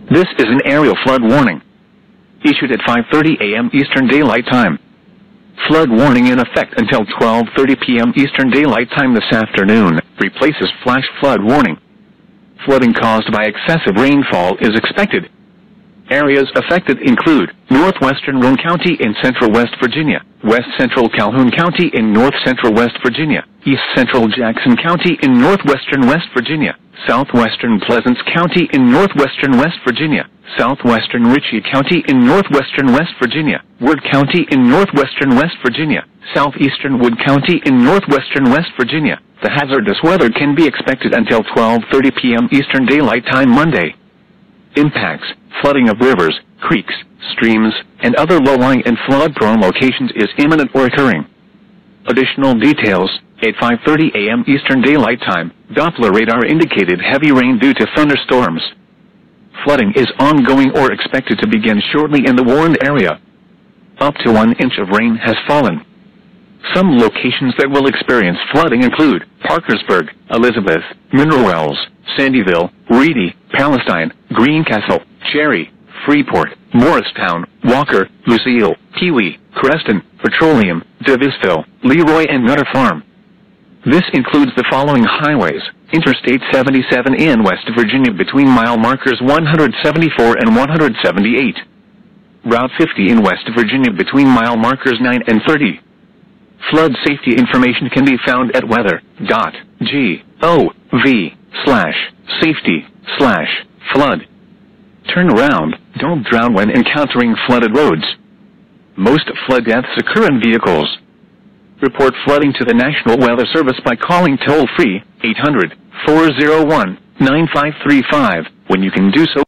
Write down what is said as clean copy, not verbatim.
This is an aerial flood warning issued at 5:30 a.m. Eastern Daylight Time. Flood warning in effect until 12:30 p.m. Eastern Daylight Time this afternoon replaces flash flood warning. Flooding caused by excessive rainfall is expected. Areas affected include northwestern Roane County in central West Virginia, west central Calhoun County in north central West Virginia, east central Jackson County in northwestern West Virginia, southwestern Pleasants County in northwestern West Virginia, southwestern Ritchie County in northwestern West Virginia, Wood County in northwestern West Virginia, southeastern Wood County in northwestern West Virginia. The hazardous weather can be expected until 12:30 p.m. Eastern Daylight Time Monday. Impacts: flooding of rivers, creeks, streams, and other low-lying and flood-prone locations is imminent or occurring. Additional details: at 5:30 a.m. Eastern Daylight Time, Doppler radar indicated heavy rain due to thunderstorms. Flooding is ongoing or expected to begin shortly in the warned area. Up to 1 inch of rain has fallen. Some locations that will experience flooding include Parkersburg, Elizabeth, Mineral Wells, Sandyville, Reedy, Palestine, Greencastle, Cherry, Freeport, Morristown, Walker, Lucille, Peewee, Creston, Petroleum, Davisville, Leroy, and Nutter Farm. This includes the following highways: Interstate 77 in West Virginia between mile markers 174 and 178. Route 50 in West Virginia between mile markers 9 and 30. Flood safety information can be found at weather.gov/safety/flood. Turn around, don't drown when encountering flooded roads. Most flood deaths occur in vehicles. Report flooding to the National Weather Service by calling toll-free 800-401-9535 when you can do so.